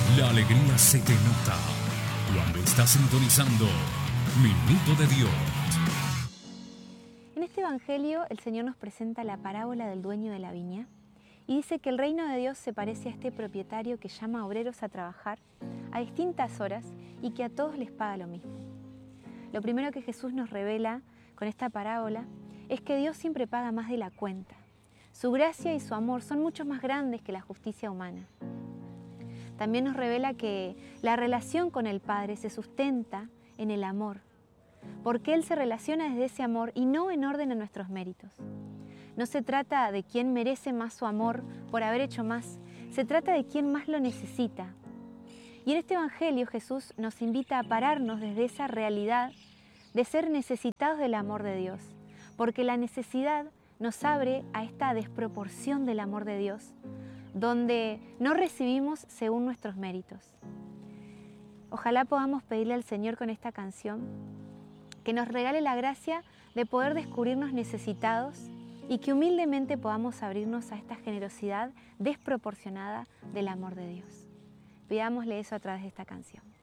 La alegría se te nota cuando estás sintonizando Minuto de Dios. En este evangelio el Señor nos presenta la parábola del dueño de la viña y dice que el reino de Dios se parece a este propietario que llama a obreros a trabajar a distintas horas y que a todos les paga lo mismo. Lo primero que Jesús nos revela con esta parábola es que Dios siempre paga más de la cuenta. Su gracia y su amor son mucho más grandes que la justicia humana. También nos revela que la relación con el Padre se sustenta en el amor, porque Él se relaciona desde ese amor y no en orden a nuestros méritos. No se trata de quién merece más su amor por haber hecho más, se trata de quién más lo necesita. Y en este Evangelio Jesús nos invita a pararnos desde esa realidad de ser necesitados del amor de Dios, porque la necesidad nos abre a esta desproporción del amor de Dios, donde no recibimos según nuestros méritos. Ojalá podamos pedirle al Señor con esta canción que nos regale la gracia de poder descubrirnos necesitados y que humildemente podamos abrirnos a esta generosidad desproporcionada del amor de Dios. Pidámosle eso a través de esta canción.